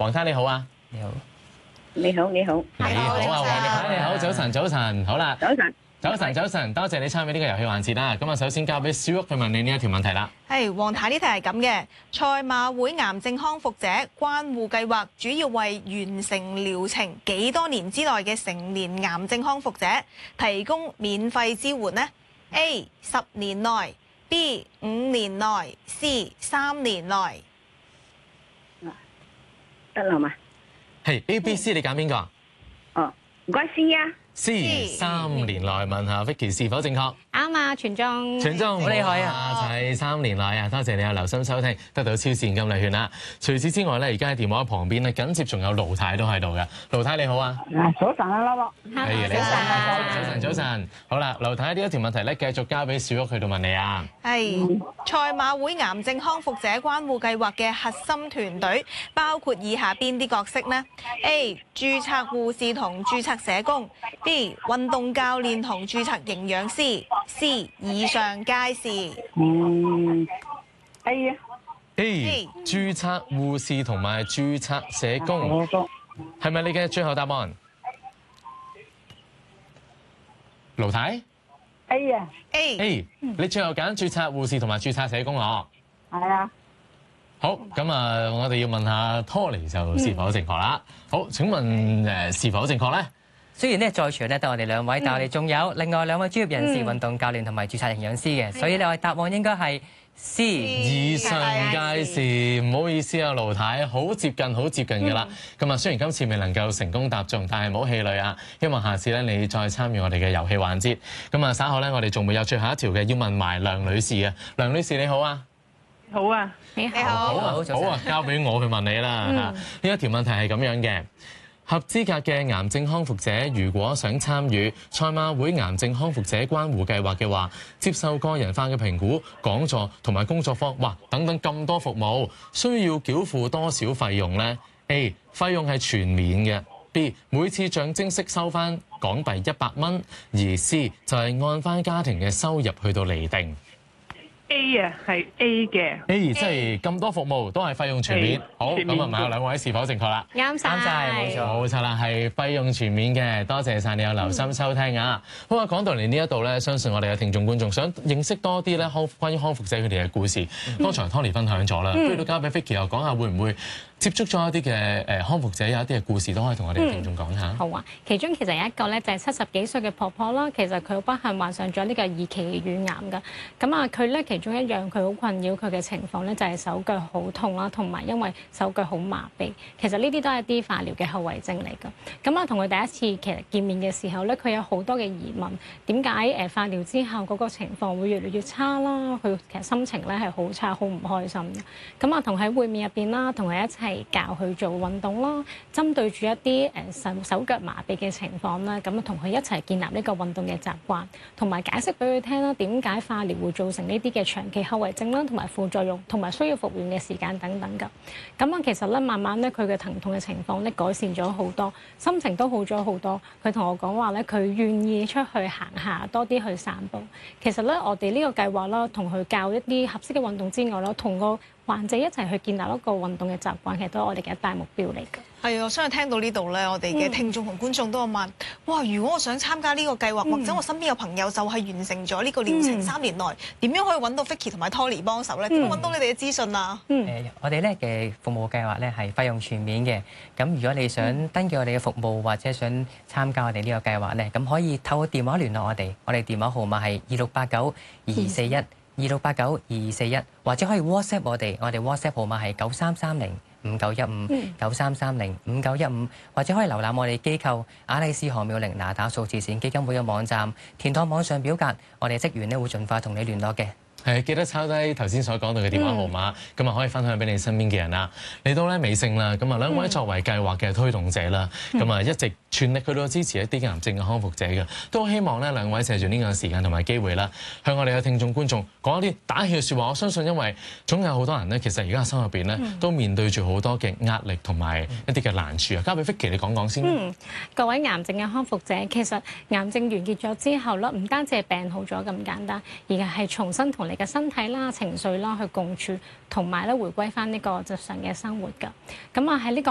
黃太你好啊， 你好， 你好，你好， 你好啊，黃太你好，早晨，早晨，好啦， 早晨， 早晨，早晨，多謝你參與呢個遊戲環節啦。咁啊，首先交俾小玉去問你呢一條問題啦。 係黃太呢題係咁嘅，賽馬會癌症康復者關護計劃主要為完成療程幾多年之內嘅成年癌症康復者提供免費支援呢？ A 10年內 B 5年內 C 3年內。 得啦嘛？ 係 A、B、C， 你揀邊個？ 哦，唔該先啊。 C 3年內，問下 Vicky 是否正確？ 啱啊，全中， 全中， 好厲害啊！ 就係3年內啊！多謝你有留心收聽，得到超現金禮券啦。除此之外咧，而家喺電話旁邊咧，緊接仲有盧太都喺度嘅。盧太你好啊！ 早晨啊，樂樂。 係你好，早晨，早晨。好啦，盧太呢一條問題咧，繼續交俾小玉去到問你啊。 係賽馬會癌症康復者關護計劃嘅核心團隊包括以下邊啲角色呢？ A 註冊護士同註冊社工 B 運動教練同註冊營養師 C 以上皆是。 A 啊。 A 註冊護士同埋註冊社工，係咪你嘅最後答案？盧太 A 啊。 A， 你最後揀註冊護士同埋註冊社工啊？ 係啊。 好，咁啊，我哋要問下 Tony 就是否正確啦。好，請問是否正確咧？ 雖然咧在場咧得我哋兩位，但我哋仲有另外兩位專業人士，運動教練同埋註冊營養師嘅，所以咧我哋答案應該係 C 以上皆是。唔好意思啊，盧太，好接近，好接近㗎啦。咁啊，雖然今次未能夠成功答中，但係唔好氣餒啊。希望下次咧你再參與我哋嘅遊戲環節。咁啊，稍後咧我哋仲會有最後一條嘅，要問埋梁女士啊。梁女士你好啊。 好啊。 你好。 好啊，交俾我去問你啦。呢一條問題係咁樣嘅。合資格嘅癌症康復者，如果想參與賽馬會癌症康復者關護計劃嘅話，接受個人化嘅評估、講座同埋工作坊，哇，等等咁多服務，需要繳付多少費用呢？ A 費用係全免嘅。 B 每次象徵式收翻港幣100蚊，而 C 就係按翻家庭嘅收入去到釐定。 A 啊，係 A 嘅。 A 即係咁多服務都係費用全免。好，咁啊問下兩位是否正確啦？ 啱晒，冇錯， 冇錯啦，係費用全免嘅。多謝晒你有留心收聽啊！好啊，講到嚟呢一度咧，相信我哋嘅聽眾觀眾想認識多啲咧關於康復者佢哋嘅故事。剛才 Tony 分享咗啦，不如都交俾 Vicky 又講下會唔會接觸咗一啲嘅康復者有一啲嘅故事都可以同我哋嘅聽眾講下。 好啊，其中其實有一個咧就係70幾歲嘅婆婆啦，其實佢好不幸患上咗呢個2期乳癌㗎。咁啊，佢咧其中一樣佢好困擾佢嘅情況咧就係手腳好痛啦，同埋因為手腳好麻痹。其實呢啲都係一啲化療嘅後遺症嚟㗎。咁啊，同佢第一次其實見面嘅時候咧，佢有好多嘅疑問，點解化療之後嗰個情況會越嚟越差啦？佢其實心情咧係好差，好唔開心嘅。咁啊，同喺會面入邊啦，同佢一齊教佢做運動啦，針對住一啲手腳麻痹嘅情況啦，咁啊同佢一齊建立呢個運動嘅習慣，同埋解釋俾佢聽啦，點解化療會造成呢啲嘅長期後遺症啦，同埋副作用，同埋需要復原嘅時間等等㗎。咁啊，其實咧慢慢咧佢嘅疼痛嘅情況咧改善咗好多，心情都好咗好多。佢同我講話咧，佢願意出去行下，多啲去散步。其實咧，我哋呢個計劃啦，同佢教一啲合適嘅運動之外啦，同個患者一齊去建立一個運動嘅習慣，其實都係我哋嘅一大目標嚟㗎。 係啊，我相信聽到呢度咧，我哋嘅聽眾同觀眾都有問：哇！如果我想參加呢個計劃，或者我身邊有朋友就係完成咗呢個療程3年內，點樣可以揾到 Vicky 同埋 Tony 幫手咧？點樣揾到你哋嘅資訊啊？ 我哋咧嘅服務計劃咧係費用全免嘅。咁如果你想登記我哋嘅服務，或者想參加我哋呢個計劃咧，咁可以透過電話聯絡我哋。我哋電話號碼係26892241。26892241，或者可以 WhatsApp 我哋 WhatsApp 號碼係9330591593305915，或者可以瀏覽我哋機構雅麗氏何妙齡那打素慈善基金會嘅網站，填妥網上表格，我哋職員咧會盡快同你聯絡嘅。 係記得抄低頭先所講到嘅電話號碼，咁啊可以分享俾你身邊嘅人啦。嚟到咧尾聲啦，咁啊兩位作為計劃嘅推動者啦，咁啊一直全力去到支持一啲癌症嘅康復者嘅，都希望咧兩位借住呢個時間同埋機會啦，向我哋嘅聽眾觀眾講一啲打氣嘅説話。我相信因為總有好多人咧，其實而家心入邊咧都面對住好多嘅壓力同埋一啲嘅難處啊。交俾 Vicky 你講講先。 各位癌症嘅康復者，其實癌症完結咗之後咧，唔單止係病好咗咁簡單，而係重新同你嘅身體啦、情緒啦去共處，同埋咧回歸翻呢個日常嘅生活㗎。咁啊喺呢個